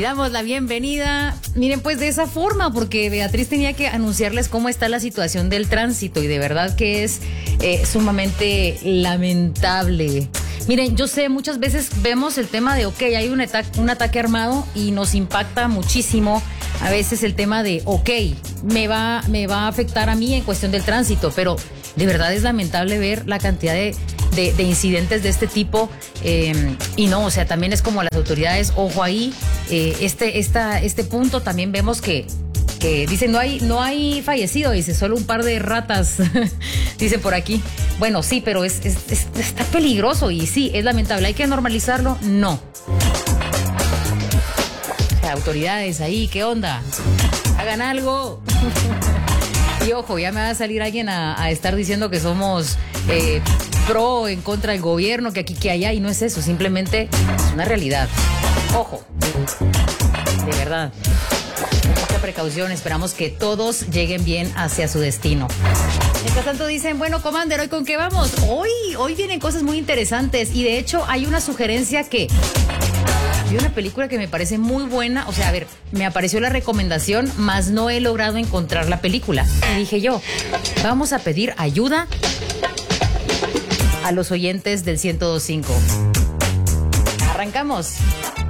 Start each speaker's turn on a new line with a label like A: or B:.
A: damos la bienvenida. Miren, pues de esa forma, porque Beatriz tenía que anunciarles cómo está la situación del tránsito y de verdad que es sumamente lamentable. Miren, yo sé, muchas veces vemos el tema de, hay un ataque armado y nos impacta muchísimo a veces el tema de, me va a afectar a mí en cuestión del tránsito, pero de verdad es lamentable ver la cantidad de incidentes de este tipo y no, o sea, también es como las autoridades, ojo ahí, este punto también vemos que dicen no hay fallecido, dice solo un par de ratas, dice por aquí. Bueno, sí, pero está peligroso y sí, es lamentable. ¿Hay que normalizarlo? No. O sea, autoridades ahí, ¿qué onda? Hagan algo. Y ojo, ya me va a salir alguien a estar diciendo que somos pro en contra del gobierno, que aquí, que allá, y no es eso, simplemente es una realidad. Ojo, de verdad. Mucha precaución, esperamos que todos lleguen bien hacia su destino. Mientras tanto dicen, bueno, Commander, ¿hoy con qué vamos? Hoy vienen cosas muy interesantes y de hecho hay una sugerencia que... Hay una película que me parece muy buena, o sea, a ver, me apareció la recomendación, mas no he logrado encontrar la película. Y dije yo, vamos a pedir ayuda a los oyentes del 102.5. Arrancamos.